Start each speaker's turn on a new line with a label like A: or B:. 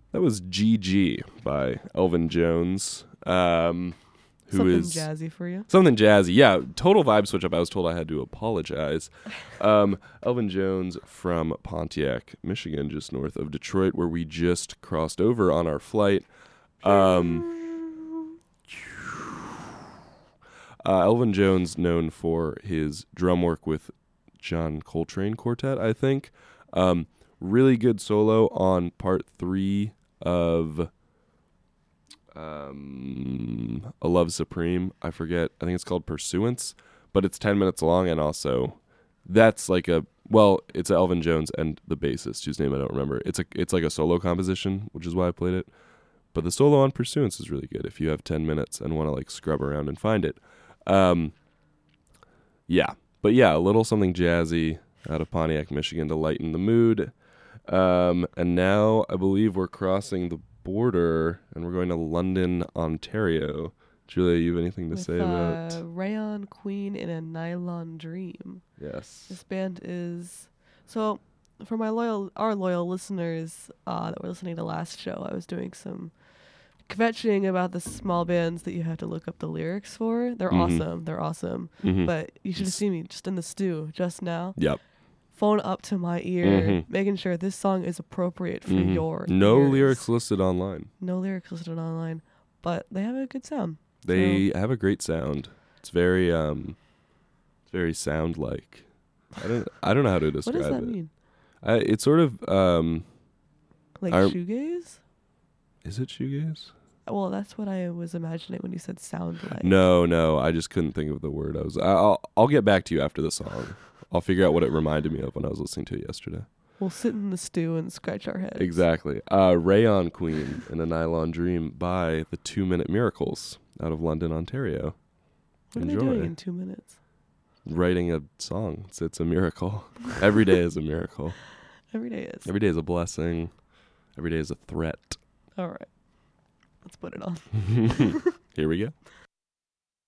A: That was GG by Elvin Jones. Who
B: Something
A: is
B: jazzy for you.
A: something jazzy. Yeah, total vibe switch up. I was told I had to apologize. Elvin Jones from Pontiac, Michigan, just north of Detroit, where we just crossed over on our flight. Elvin Jones, known for his drum work with John Coltrane Quartet, I think. Really good solo on part 3 of A Love Supreme. I forget. I think it's called Pursuance, but it's 10 minutes long, and also that's like it's Elvin Jones and the bassist, whose name I don't remember. It's like a solo composition, which is why I played it. But the solo on Pursuance is really good if you have 10 minutes and want to like scrub around and find it. A little something jazzy out of Pontiac, Michigan to lighten the mood. And now I believe we're crossing the border and we're going to London, Ontario. Julia, you have anything to say about
B: Rayon Queen in a Nylon Dream?
A: Yes.
B: This band is so for our loyal listeners that were listening to last show, I was doing some kvetching about the small bands that you have to look up the lyrics for. They're awesome. They're awesome. But you should have seen me just in the stew just now.
A: Yep.
B: Phone up to my ear, making sure this song is appropriate for your
A: No
B: ears.
A: lyrics listed online.
B: No lyrics listed online, but they have a good sound.
A: They have a great sound. It's very sound like. I don't know how to describe it.
B: What does that mean?
A: It's sort of
B: Like shoegaze?
A: Is it shoegaze?
B: Well, that's what I was imagining when you said sound like.
A: No, I just couldn't think of the word. I'll get back to you after the song. I'll figure out what it reminded me of when I was listening to it yesterday.
B: We'll sit in the stew and scratch our heads.
A: Exactly. Rayon Queen in a Nylon Dream by the 2 Minute Miracles out of London, Ontario.
B: What
A: Enjoy.
B: are they doing in 2 minutes?
A: Writing a song. It's a miracle. Every day is a miracle.
B: Every day is.
A: Every day is a blessing. Every day is a threat.
B: All right. Let's put it on.
A: Here we go.